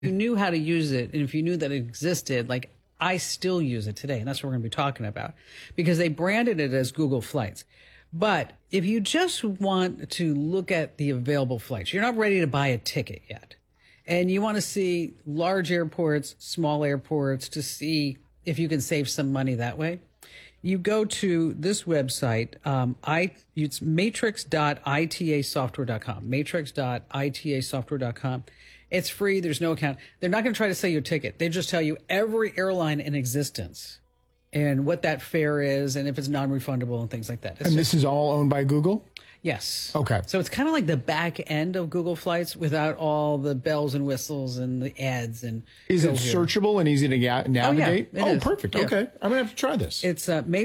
you knew how to use it and if you knew that it existed, like I still use it today. And that's what we're going to be talking about because they branded it as Google Flights. But if you just want to look at the available flights, you're not ready to buy a ticket yet. And you want to see large airports, small airports to see if you can save some money that way. You go to this website, it's matrix.itasoftware.com, matrix.itasoftware.com. It's free. There's no account. They're not going to try to sell you a ticket. They just tell you every airline in existence and what that fare is and if it's non-refundable and things like that. And this is all owned by Google? Yes. Okay. So it's kind of like the back end of Google Flights without all the bells and whistles and the ads. And is it searchable and easy to navigate? Oh, yeah, perfect. Yeah. Okay. I'm going to have to try this. It's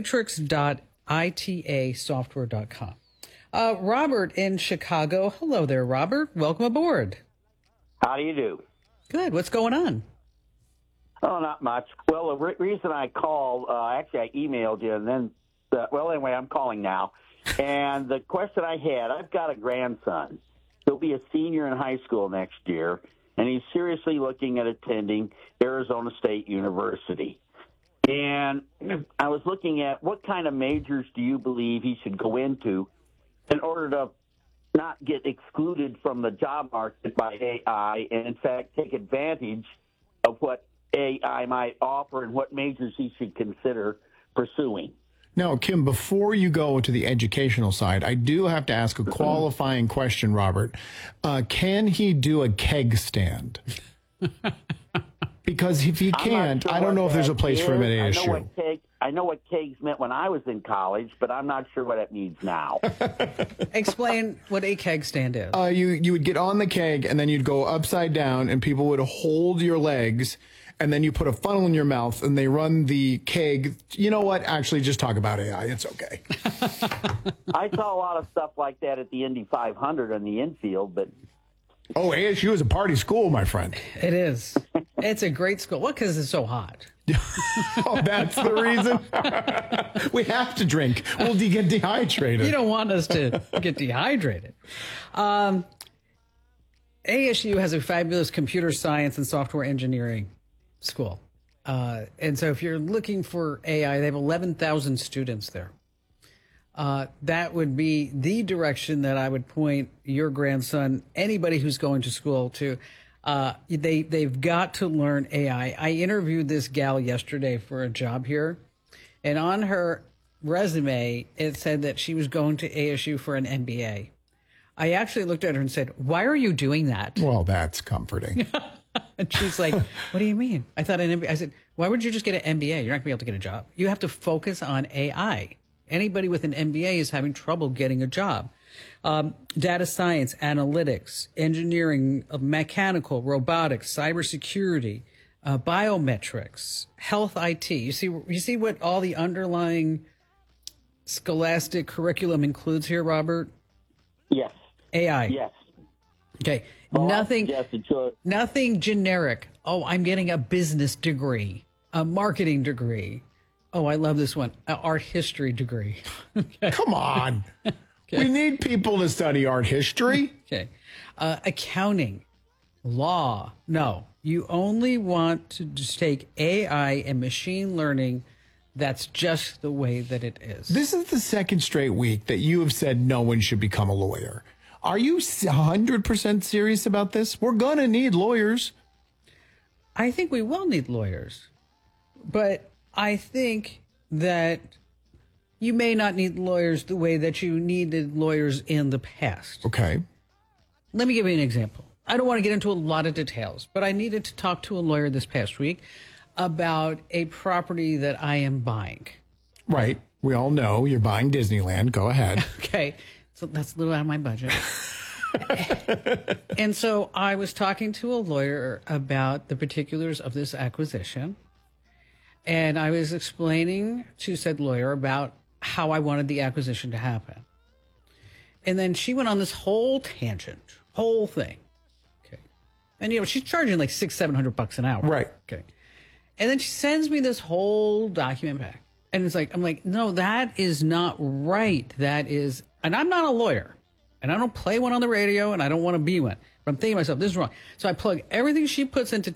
matrix.itasoftware.com. Robert in Chicago. Hello there, Robert. Welcome aboard. How do you do? Good. What's going on? Oh, not much. Well, the reason I called, actually I emailed you, and then, anyway, I'm calling now. And the question I had, I've got a grandson. He'll be a senior in high school next year, and he's seriously looking at attending Arizona State University. And I was looking at what kind of majors do you believe he should go into in order to not get excluded from the job market by AI and, in fact, take advantage of what AI might offer and what majors he should consider pursuing. Now, Kim, before you go to the educational side, I do have to ask a qualifying question, Robert. Can he do a keg stand? Because if he can't, sure I don't know if there's a place for him at ASU. I know what kegs meant when I was in college, but I'm not sure what it means now. Explain what a keg stand is. You would get on the keg, and then you'd go upside down, and people would hold your legs, and then you put a funnel in your mouth, and they run the keg. You know what? Actually, just talk about AI. It's okay. I saw a lot of stuff like that at the Indy 500 on the infield, but... Oh, ASU is a party school, my friend. It is. It's a great school. Well, because it's so hot. Oh, that's the reason. We have to drink. We'll get dehydrated. You don't want us to get dehydrated. ASU has a fabulous computer science and software engineering school. And so if you're looking for AI, they have 11,000 students there. That would be the direction that I would point your grandson, anybody who's going to school to. They've got to learn AI. I interviewed this gal yesterday for a job here, and on her resume, it said that she was going to ASU for an MBA. I actually looked at her and said, "Why are you doing that?" Well, that's comforting. And she's like, "What do you mean?" I thought an MBA. I said, "Why would you just get an MBA? You're not going to be able to get a job. You have to focus on AI. Anybody with an MBA is having trouble getting a job. Data science, analytics, engineering, mechanical, robotics, cybersecurity, biometrics, health IT. You see what all the underlying scholastic curriculum includes here, Robert? Yes. AI. Yes. Okay. Well, Nothing generic. Oh, I'm getting a business degree, a marketing degree. Oh, I love this one. An art history degree. Okay. Come on. Okay. We need people to study art history. Okay. Accounting, law. No, you only want to just take AI and machine learning. That's just the way that it is. This is the second straight week that you have said no one should become a lawyer. Are you 100% serious about this? We're going to need lawyers. I think we will need lawyers. But I think that you may not need lawyers the way that you needed lawyers in the past. Okay. Let me give you an example. I don't want to get into a lot of details, but I needed to talk to a lawyer this past week about a property that I am buying. Right. We all know you're buying Disneyland. Go ahead. Okay. So that's a little out of my budget. And so I was talking to a lawyer about the particulars of this acquisition. And I was explaining to said lawyer about how I wanted the acquisition to happen. And then she went on this whole tangent, whole thing. Okay. And, she's charging like $600-700 an hour. Right. Okay. And then she sends me this whole document back. And I'm like, no, that is not right. That is, and I'm not a lawyer. And I don't play one on the radio, and I don't want to be one. I'm thinking to myself, this is wrong. So I plug everything she puts into